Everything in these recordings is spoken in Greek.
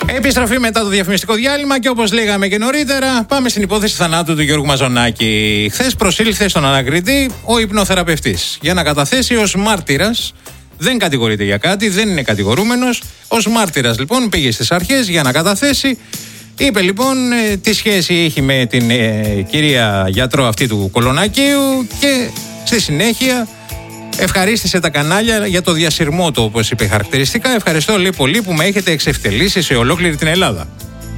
Επιστροφή μετά το διαφημιστικό διάλειμμα και όπως λέγαμε και νωρίτερα, πάμε στην υπόθεση θανάτου του Γιώργου Μαζονάκη. Χθες προσήλθε στον ανακριτή ο υπνοθεραπευτής για να καταθέσει ως μάρτυρας. Δεν κατηγορείται για κάτι, δεν είναι κατηγορούμενος. Ως μάρτυρας λοιπόν πήγε στις αρχές για να καταθέσει. Είπε λοιπόν τι σχέση έχει με την κυρία γιατρό αυτή του Κολονακίου και στη συνέχεια ευχαρίστησε τα κανάλια για το διασυρμό του, όπως είπε χαρακτηριστικά. Ευχαριστώ λέει πολύ που με έχετε εξευτελίσει σε ολόκληρη την Ελλάδα.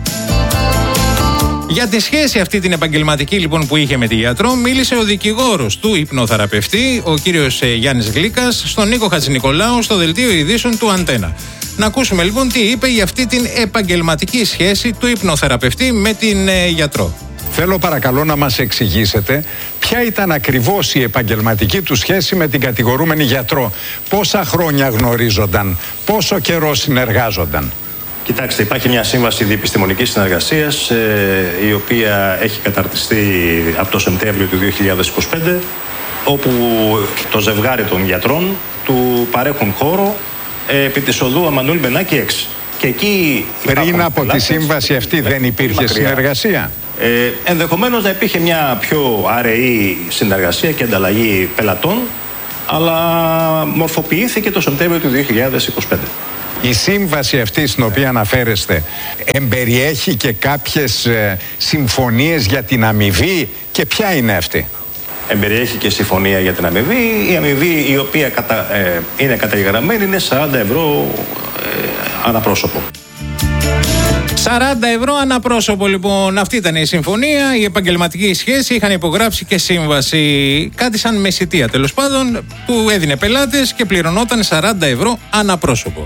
Για τη σχέση αυτή την επαγγελματική λοιπόν που είχε με τη γιατρό μίλησε ο δικηγόρος του υπνοθεραπευτή, ο κύριος Γιάννης Γλίκας, στον Νίκο Χατζηνικολάου στο δελτίο ειδήσεων του Αντένα. Να ακούσουμε λοιπόν τι είπε για αυτή την επαγγελματική σχέση του υπνοθεραπευτή με την γιατρό. Θέλω παρακαλώ να μας εξηγήσετε ποια ήταν ακριβώς η επαγγελματική του σχέση με την κατηγορούμενη γιατρό. Πόσα χρόνια γνωρίζονταν, πόσο καιρό συνεργάζονταν. Κοιτάξτε, υπάρχει μια σύμβαση διεπιστημονικής συνεργασίας η οποία έχει καταρτιστεί από το Σεπτέμβριο του 2025, όπου το ζευγάρι των γιατρών του παρέχουν χώρο επί της οδού Αμανουήλ Μπενάκη 6. Και εκεί πριν από τη σύμβαση αυτή δεν υπήρχε συνεργασία. Ενδεχομένως να υπήρχε μια πιο αραιή συνεργασία και ανταλλαγή πελατών, αλλά μορφοποιήθηκε το Σεπτέμβριο του 2025. Η σύμβαση αυτή στην οποία αναφέρεστε εμπεριέχει και κάποιες συμφωνίες για την αμοιβή και ποια είναι αυτή? Εμπεριέχει και συμφωνία για την αμοιβή. Η αμοιβή η οποία είναι καταγεγραμμένη είναι 40 ευρώ αναπρόσωπο. 40 ευρώ αναπρόσωπο λοιπόν, αυτή ήταν η συμφωνία, η επαγγελματική σχέση, είχαν υπογράψει και σύμβαση, κάτι σαν μεσητεία τέλος πάντων, που έδινε πελάτες και πληρωνόταν 40 ευρώ αναπρόσωπο.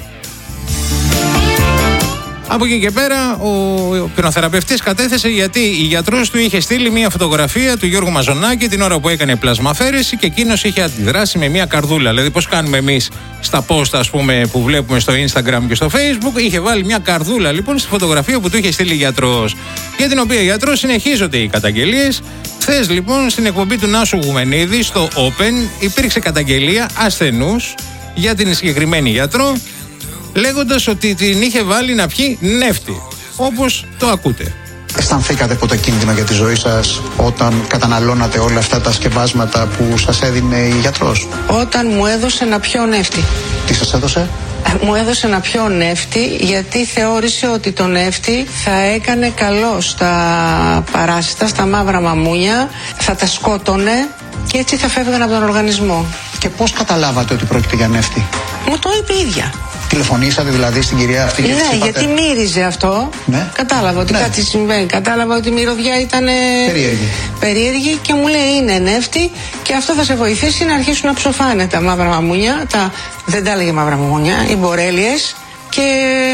Από εκεί και πέρα ο πυροθεραπευτής κατέθεσε γιατί η γιατρός του είχε στείλει μια φωτογραφία του Γιώργου Μαζονάκη την ώρα που έκανε πλασμαφέρεση και εκείνος είχε αντιδράσει με μια καρδούλα. Δηλαδή πώς κάνουμε εμείς στα post ας πούμε που βλέπουμε στο Instagram και στο Facebook, είχε βάλει μια καρδούλα λοιπόν στη φωτογραφία που του είχε στείλει η γιατρός, για την οποία η γιατρός συνεχίζονται οι καταγγελίες. Χθες λοιπόν στην εκπομπή του Νάσου Γουμενίδη στο Open υπήρξε καταγγελία ασθενούς για την συγκεκριμένη γιατρό, λέγοντας ότι την είχε βάλει να πιει νεύτη, όπως το ακούτε. Αισθανθήκατε ποτέ κίνδυνο για τη ζωή σας όταν καταναλώνατε όλα αυτά τα σκευάσματα που σας έδινε η γιατρός? Όταν μου έδωσε να πιω νεύτη. Τι σας έδωσε? Μου έδωσε να πιω νεύτη γιατί θεώρησε ότι το νεύτη θα έκανε καλό στα παράσιτα, στα μαύρα μαμούνια, θα τα σκότωνε και έτσι θα φεύγαν από τον οργανισμό. Και πώς καταλάβατε ότι πρόκειται για νεύτη? Μου το είπε η ίδια. Τηλεφωνήσατε δηλαδή στην κυρία αυτή? Ναι, γιατί μύριζε αυτό. Ναι. Κατάλαβα ότι κάτι συμβαίνει. Κατάλαβα ότι η μυρωδιά ήταν περίεργη και μου λέει είναι νεύτη και αυτό θα σε βοηθήσει να αρχίσουν να ψοφάνε τα μαύρα μαμούνια. Δεν τα έλεγε μαύρα μαμούνια, οι μπορέλιες, και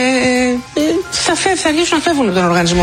θα αρχίσουν να φεύγουν από τον οργανισμό.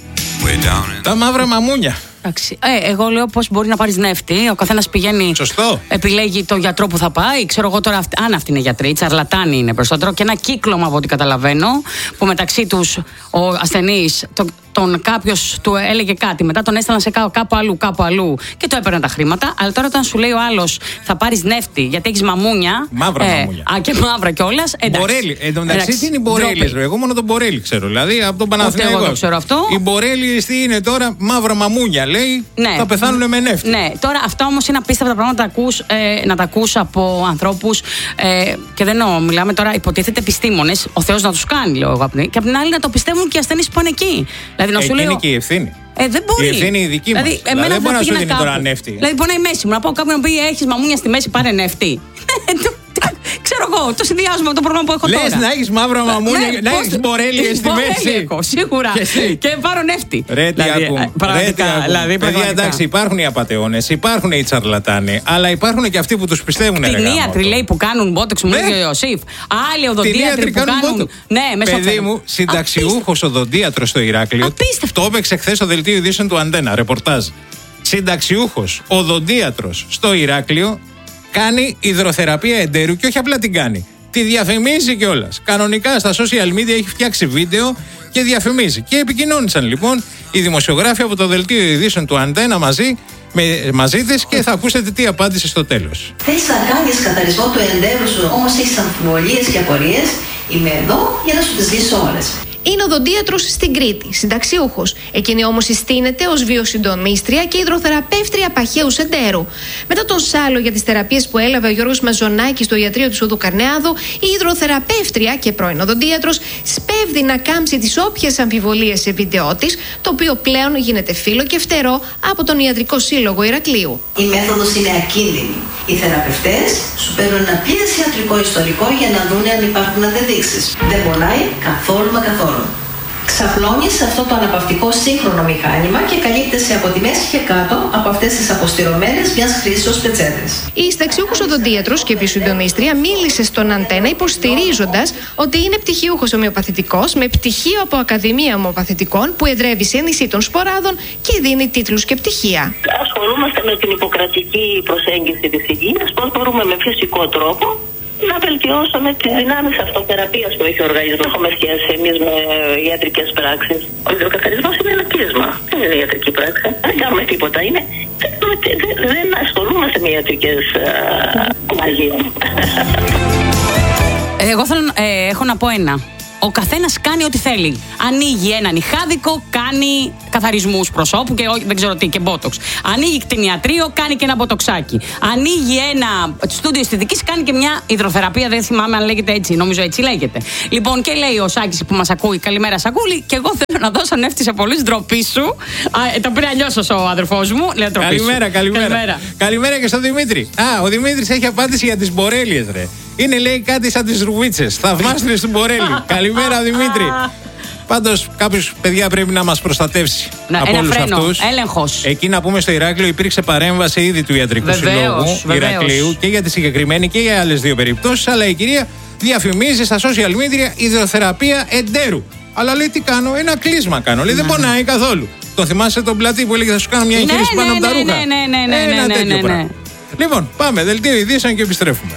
Τα μαύρα μαμούνια. Εγώ λέω πώς μπορεί να πάρεις νεύτη. Ο καθένας πηγαίνει. Σωστό. Επιλέγει το γιατρό που θα πάει. Ξέρω εγώ τώρα αν αυτή είναι γιατρή. Τσαρλατάνη είναι περισσότερο. Και ένα κύκλωμα από ό,τι καταλαβαίνω. Που μεταξύ τους ο ασθενής, κάποιος του έλεγε κάτι. Μετά τον έστελναν σε κάπου αλλού και το έπαιρναν τα χρήματα. Αλλά τώρα όταν σου λέει ο άλλος θα πάρεις νεύτη γιατί έχεις μαμούνια. Μαύρα μαμούνια. Και μαύρα κιόλας. Μπορέλι. Εντάξει, τι είναι η μπορέλι? Εγώ μόνο τον μπορέλι ξέρω. Δηλαδή από τον Παναθηναϊκό. Εγώ το ξέρω αυτό. Η μπορέλι τι είναι τώρα? Μαύρα μαμούνια λέει. Ναι. Θα πεθάνουν με νεύτη. Ναι. Τώρα αυτά όμως είναι απίστευτα πράγματα να τα ακούς από ανθρώπους. Και δεν εννοώ, μιλάμε τώρα υποτίθεται επιστήμονες. Ο Θεός να τους κάνει, λέω εγώ. Και απ' την άλλη να το πιστεύουν και οι ασθενείς που είναι εκεί. Δηλαδή, να σου είναι και η ευθύνη. Δεν μπορεί. Η ευθύνη η δική μας. Δηλαδή, δεν μπορεί να σου δίνει τώρα νεύτη. Δηλαδή, μπορεί να η μέση μου. Να πάω κάποιον να πει έχεις μαμούνια στη μέση, πάρε νεύτη. Ξέρω εγώ, το συνδυάζουμε με το πρόβλημα που έχω τώρα. Λες να έχεις μαύρα μαμούνια, να έχεις μπορέλιες στη μέση. Σίγουρα. Και πάρω νεύτη. Ρε τι ακούμε. Παιδιά, εντάξει, υπάρχουν οι απατεώνες, υπάρχουν οι τσαρλατάνοι, αλλά υπάρχουν και αυτοί που τους πιστεύουν. Κτηνίατροι λέει που κάνουν μπότεξ, μου λέει ο Ιωσήφ. Άλλοι οδοντίατροι που κάνουν. Ναι, μέσα από. Παιδί μου, συνταξιούχος οδοντίατρος στο Ηράκλειο. Το έπαιξε χθες στο δελτίο ειδήσεων του Αντένα, ρεπορτάζ. Συνταξιούχος οδοντίατρος στο Ηράκλειο. Κάνει υδροθεραπεία εντέρου και όχι απλά την κάνει. Τη διαφημίζει κιόλας. Κανονικά στα social media έχει φτιάξει βίντεο και διαφημίζει. Και επικοινώνησαν λοιπόν οι δημοσιογράφοι από το δελτίο ειδήσεων του Αντένα μαζί της και θα ακούσετε τι απάντησε στο τέλος. Θες να κάνεις καθαρισμό του εντέρου σου, όμως έχεις αμφιβολίες και απορίες? Είμαι εδώ για να σου τις λύσω όλες. είναι οδοντίατρος στην Κρήτη, συνταξιούχος. Εκείνη όμως συστήνεται ως βιοσυντονίστρια και υδροθεραπεύτρια Παχαίου Σεντέρου. Μετά τον σάλο για τις θεραπείες που έλαβε ο Γιώργος Μαζονάκης στο ιατρείο του Σουδού Καρνεάδου, η υδροθεραπεύτρια και πρώην οδοντίατρος σπέβδει να κάμψει τις όποιες αμφιβολίες σε βίντεό της, το οποίο πλέον γίνεται φύλλο και φτερό από τον Ιατρικό Σύλλογο Ηρακλείου. Η μέθοδος είναι ακίνδυνη. Οι θεραπευτές σου παίρνουν ένα πλήρες ιατρικό ιστορικό για να δουν αν υπάρχουν αντεδείξεις. Δεν πονάει καθόλου μα καθόλου. Ξαπλώνεις σε αυτό το αναπαυτικό σύγχρονο μηχάνημα και καλύπτεσαι από τη μέση και κάτω από αυτές τις αποστηρωμένες μιας χρήσεως πετσέτες. Η συνταξιούχος οδοντίατρος και βιοσυντονίστρια μίλησε στον Αντένα υποστηρίζοντας ότι είναι πτυχιούχος ομοιοπαθητικός με πτυχίο από Ακαδημία Ομοιοπαθητικών που εδρεύει σε νησί των Σποράδων και δίνει τίτλους και πτυχία. Ασχολούμαστε με την ιπποκρατική προσέγγιση της υγείας, πώς μπορούμε με φυσικό τρόπο να βελτιώσουμε τις δυνάμεις αυτοθεραπείας που έχει ο οργανισμός. Έχουμε σχέση εμείς με ιατρικές πράξεις. Ο υδροκαθαρισμός είναι ένα κλείσμα. Δεν είναι ιατρική πράξη. Δεν κάνουμε τίποτα. Δεν ασχολούμαστε με ιατρικές μαγείες. Εγώ έχω να πω ένα. Ο καθένας κάνει ό,τι θέλει. Ανοίγει ένα νυχάδικο, κάνει καθαρισμούς προσώπου και δεν ξέρω τι, και μπότοξ. Ανοίγει κτηνιατρίο, κάνει και ένα μποτοξάκι. Ανοίγει ένα στούντιο αισθητικής, κάνει και μια υδροθεραπεία. Δεν θυμάμαι αν λέγεται έτσι, νομίζω έτσι λέγεται. Λοιπόν, και λέει ο Σάκης που μας ακούει, καλημέρα Σακούλη, και εγώ θέλω να δώσω νεύτη σε πολλούς, ντροπή σου. Το πήρε αλλιώς ο αδερφός μου. Λέω, καλημέρα. Καλημέρα και στον Δημήτρη. Ο Δημήτρης έχει απάντηση για τις μπορέλιες, ρε. Είναι, λέει, κάτι σαν τις ρουβίτσες. Θαυμάστρες του Μπορέλη. Καλημέρα, Δημήτρη. Πάντως, κάποιος, παιδιά, πρέπει να μας προστατεύσει από όλους αυτούς. Έλεγχος. Εκεί να πούμε στο Ηράκλειο υπήρξε παρέμβαση ήδη του Ιατρικού Συλλόγου Ηρακλείου και για τη συγκεκριμένη και για άλλες δύο περιπτώσεις. Αλλά η κυρία διαφημίζει στα social media υδροθεραπεία εντέρου. Αλλά λέει, τι κάνω, ένα κλείσμα κάνω. Λέει, δεν πονάει καθόλου. Το θυμάσαι τον πλατή που έλεγε θα σου κάνω μια εγχείρηση πάνω από τα ρούχα. Ένα τέτοιο πράγμα. Λοιπόν, πάμε, δελτίο ειδήσεων και επιστρέφουμε.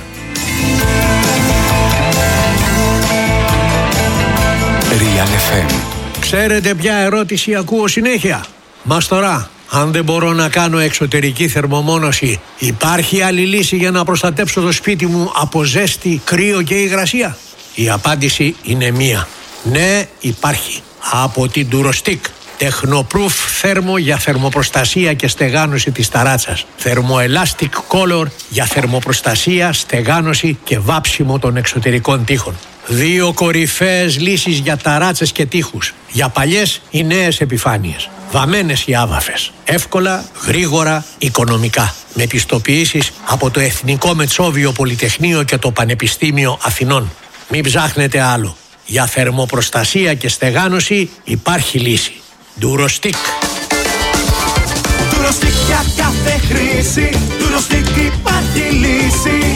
Real FM. Ξέρετε ποια ερώτηση ακούω συνέχεια? Μαστορά, αν δεν μπορώ να κάνω εξωτερική θερμομόνωση, υπάρχει άλλη λύση για να προστατέψω το σπίτι μου από ζέστη, κρύο και υγρασία? Η απάντηση είναι μία. Ναι, υπάρχει. Από την Durostick. Τεχνοπρούφ θέρμο για θερμοπροστασία και στεγάνωση της ταράτσας. Θερμοελάστικ Color για θερμοπροστασία, στεγάνωση και βάψιμο των εξωτερικών τοίχων. Δύο κορυφαίες λύσεις για ταράτσες και τοίχους. Για παλιές ή νέες επιφάνειες. Βαμμένες ή άβαφες. Εύκολα, γρήγορα, οικονομικά. Με πιστοποιήσεις από το Εθνικό Μετσόβιο Πολυτεχνείο και το Πανεπιστήμιο Αθηνών. Μην ψάχνετε άλλο. Για θερμοπροστασία και στεγάνωση υπάρχει λύση. Durostick. Durostick για κάθε χρήση. Durostick υπάρχει λύση.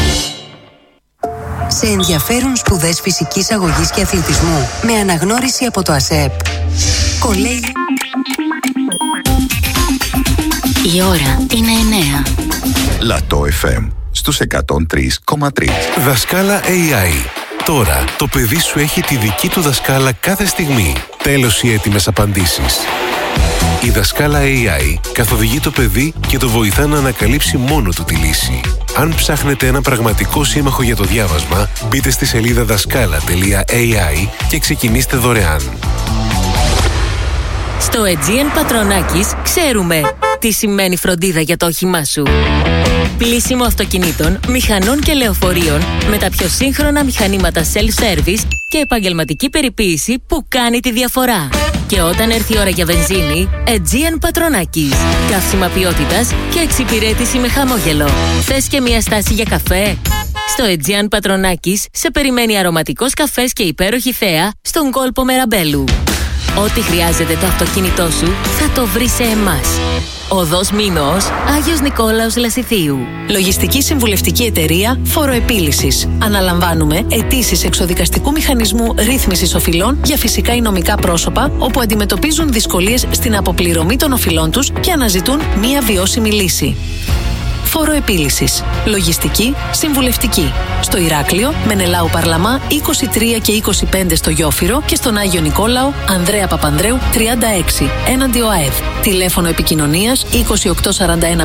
Σε ενδιαφέρουν σπουδές φυσικής αγωγής και αθλητισμού με αναγνώριση από το ΑΣΕΠ. Κολέγιο. Η ώρα είναι 9. Λατό FM στους 103,3. Δασκάλα AI. Τώρα το παιδί σου έχει τη δική του δασκάλα κάθε στιγμή. Τέλος οι έτοιμες απαντήσεις. Η δασκάλα AI καθοδηγεί το παιδί και το βοηθά να ανακαλύψει μόνο του τη λύση. Αν ψάχνετε ένα πραγματικό σύμμαχο για το διάβασμα, μπείτε στη σελίδα δασκάλα.ai και ξεκινήστε δωρεάν. Στο Aegean Πατρονάκης ξέρουμε τι σημαίνει φροντίδα για το όχημά σου. Πλύσιμο αυτοκινήτων, μηχανών και λεωφορείων με τα πιο σύγχρονα μηχανήματα self-service και επαγγελματική περιποίηση που κάνει τη διαφορά. Και όταν έρθει η ώρα για βενζίνη, Aegean Πατρονάκης. Καύσιμα ποιότητας και εξυπηρέτηση με χαμόγελο. Θες και μια στάση για καφέ? Στο Aegean Πατρονάκης σε περιμένει αρωματικός καφές και υπέροχη θέα στον κόλπο Μεραμπέλου. Ό,τι χρειάζεται το αυτοκίνητό σου θα το βρεις σε εμάς. Οδός Μήνος, Άγιος Νικόλαος Λασιθίου. Λογιστική συμβουλευτική εταιρεία Φοροεπίλυσης. Αναλαμβάνουμε αιτήσεις εξοδικαστικού μηχανισμού ρύθμισης οφειλών για φυσικά ή νομικά πρόσωπα όπου αντιμετωπίζουν δυσκολίες στην αποπληρωμή των οφειλών τους και αναζητούν μία βιώσιμη λύση. Φοροεπίλυσης. Λογιστική, συμβουλευτική. Στο Ηράκλειο, Μενελάου Παρλαμά 23 και 25 στο Γιόφυρο και στον Άγιο Νικόλαο, Ανδρέα Παπανδρέου 36, έναντι ΟΑΕΔ. Τηλέφωνο επικοινωνίας 28410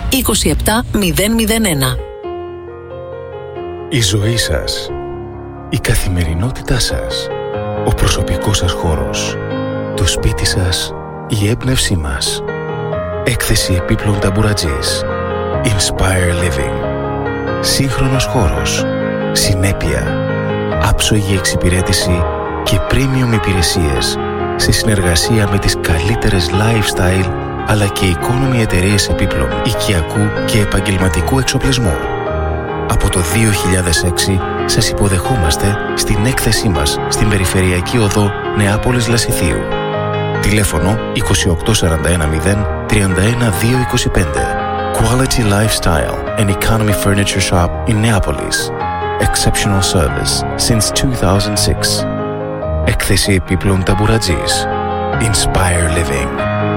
27001. Η ζωή σας, η καθημερινότητά σας, ο προσωπικός σας χώρος. Το σπίτι σας, η έμπνευσή μας. Έκθεση επίπλων ταμπουρατζής. Inspire Living. Σύγχρονος χώρος. Συνέπεια. Άψογη εξυπηρέτηση και premium υπηρεσίες σε συνεργασία με τις καλύτερες lifestyle αλλά και economy εταιρείες επίπλων, οικιακού και επαγγελματικού εξοπλισμού. Από το 2006 σας υποδεχόμαστε στην έκθεσή μας στην Περιφερειακή Οδό Νεάπολης Λασιθίου. Τηλέφωνο 28410 31225. Quality Lifestyle and Economy Furniture Shop in Neapolis. Exceptional service since 2006. Έκθεση επίπλων ταμπουρατζής. Inspire Living.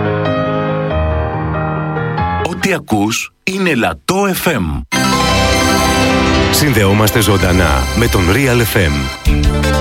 Ό,τι ακούς είναι Λατό FM. Συνδεόμαστε ζωντανά με τον Real FM.